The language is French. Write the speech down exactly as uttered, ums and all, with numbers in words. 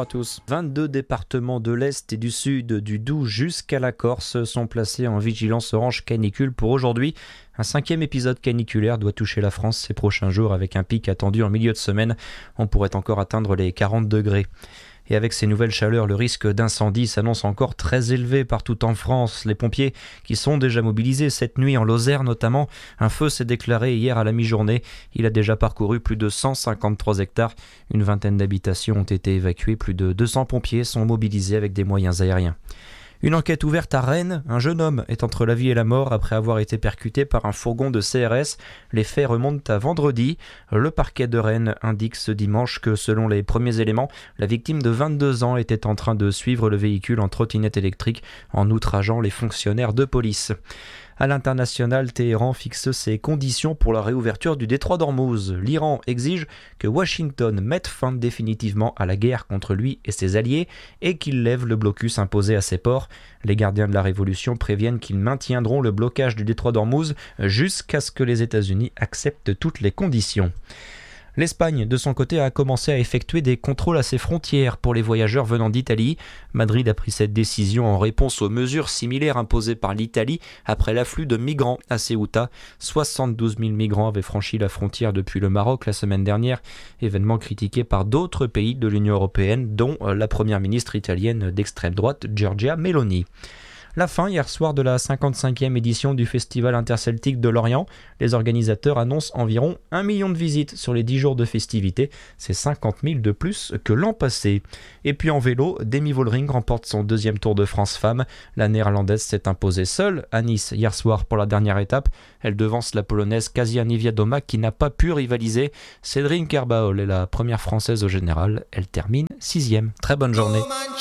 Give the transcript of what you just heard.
à tous. vingt-deux départements de l'Est et du Sud, du Doubs jusqu'à la Corse, sont placés en vigilance orange canicule pour aujourd'hui. Un cinquième épisode caniculaire doit toucher la France ces prochains jours avec un pic attendu en milieu de semaine. On pourrait encore atteindre les quarante degrés. Et avec ces nouvelles chaleurs, le risque d'incendie s'annonce encore très élevé partout en France. Les pompiers qui sont déjà mobilisés cette nuit en Lozère notamment, un feu s'est déclaré hier à la mi-journée. Il a déjà parcouru plus de cent cinquante-trois hectares. Une vingtaine d'habitations ont été évacuées. Plus de deux cents pompiers sont mobilisés avec des moyens aériens. Une enquête ouverte à Rennes. Un jeune homme est entre la vie et la mort après avoir été percuté par un fourgon de C R S. Les faits remontent à vendredi. Le parquet de Rennes indique ce dimanche que selon les premiers éléments, la victime de vingt-deux ans était en train de suivre le véhicule en trottinette électrique en outrageant les fonctionnaires de police. À l'international, Téhéran fixe ses conditions pour la réouverture du détroit d'Ormuz. L'Iran exige que Washington mette fin définitivement à la guerre contre lui et ses alliés et qu'il lève le blocus imposé à ses ports. Les gardiens de la révolution préviennent qu'ils maintiendront le blocage du détroit d'Ormuz jusqu'à ce que les États-Unis acceptent toutes les conditions. L'Espagne, de son côté, a commencé à effectuer des contrôles à ses frontières pour les voyageurs venant d'Italie. Madrid a pris cette décision en réponse aux mesures similaires imposées par l'Italie après l'afflux de migrants à Ceuta. soixante-douze mille migrants avaient franchi la frontière depuis le Maroc la semaine dernière, événement critiqué par d'autres pays de l'Union européenne, dont la première ministre italienne d'extrême droite, Giorgia Meloni. La fin hier soir de la cinquante-cinquième édition du Festival interceltique de Lorient. Les organisateurs annoncent environ un million de visites sur les dix jours de festivités. C'est cinquante mille de plus que l'an passé. Et puis en vélo, Demi Vollering remporte son deuxième Tour de France femmes. La néerlandaise s'est imposée seule à Nice hier soir pour la dernière étape. Elle devance la polonaise Kasia Niewiadoma qui n'a pas pu rivaliser. Cédrine Kerbaol est la première française au général. Elle termine sixième. Très bonne journée.